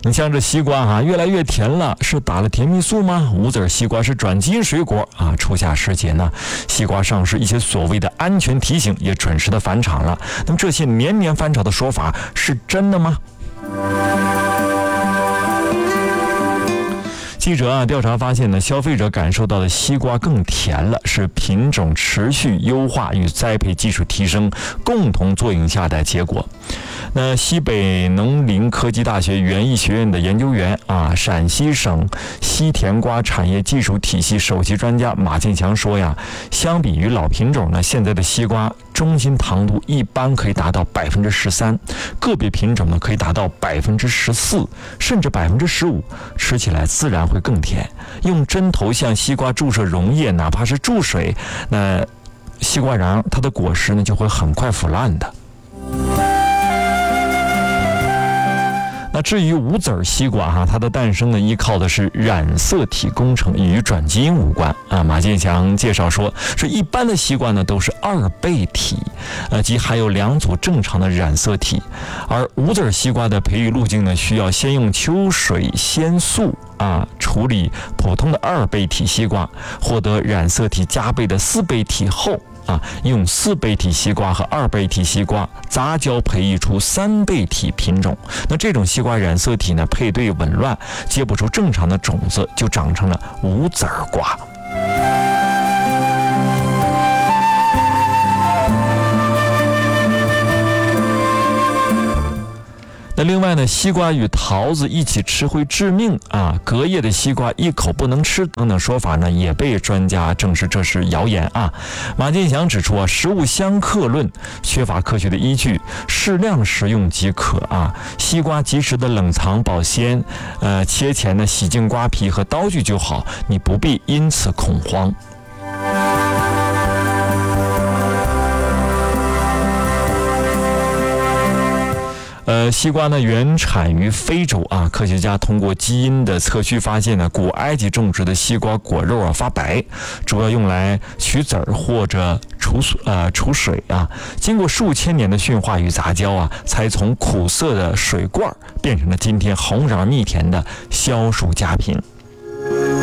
你像这西瓜越来越甜了，是打了甜蜜素吗？无籽西瓜是转基因水果初夏时节呢，西瓜上市，一些所谓的安全提醒也准时的返场了。那么这些年年返场的说法是真的吗？记者调查发现呢，消费者感受到的西瓜更甜了，是品种持续优化与栽培技术提升共同作用下的结果。那西北农林科技大学园艺学院的研究员陕西省西甜瓜产业技术体系首席专家马建强说呀，相比于老品种呢，现在的西瓜中心糖度一般可以达到13%，个别品种呢可以达到14%，甚至15%，吃起来自然会更甜。用针头向西瓜注射溶液，哪怕是注水，那西瓜瓤它的果实呢就会很快腐烂的。那至于无籽西瓜它的诞生呢，依靠的是染色体工程，与转基因无关马建强介绍说，是一般的西瓜呢都是2倍体，即含有2组正常的染色体，而无籽西瓜的培育路径呢，需要先用秋水仙素处理普通的2倍体西瓜，获得染色体加倍的4倍体后用4倍体西瓜和2倍体西瓜杂交培育出3倍体品种。那这种西瓜染色体呢配对紊乱，结不出正常的种子，就长成了无籽瓜。那另外呢，西瓜与桃子一起吃会致命隔夜的西瓜一口不能吃等等说法呢，也被专家证实这是谣言马建祥指出食物相克论缺乏科学的依据，适量食用即可西瓜及时的冷藏保鲜，切前呢洗净瓜皮和刀具就好，你不必因此恐慌。西瓜呢原产于非洲科学家通过基因的测序发现呢，古埃及种植的西瓜果肉发白，主要用来取籽或者除水经过数千年的驯化与杂交才从苦涩的水罐变成了今天红瓤蜜甜的消暑佳品。